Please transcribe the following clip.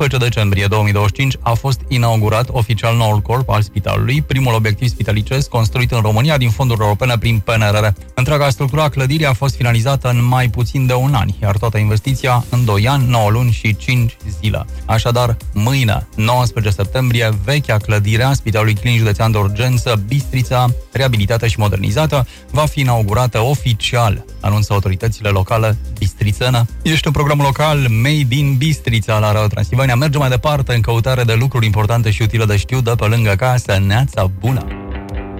15 decembrie 2025 a fost inaugurat oficial noul corp al spitalului, primul obiectiv spitalicesc construit în România din fonduri europene prin PNRR. Întreaga structură a clădirii a fost finalizată în mai puțin de un an, iar toată investiția în 2 ani, 9 luni și 5 zile. Așadar, mâine, 19 septembrie, vechea clădire a Spitalului Clinic Județean de Urgență Bistrița, reabilitată și modernizată, va fi inaugurată oficial, anunță autoritățile locale bistrițene. Ești un program local Made in Bistrița la Radio Transilvania. Mergem mai departe în căutare de lucruri importante și utile de știut de pe lângă casă. Neața bună!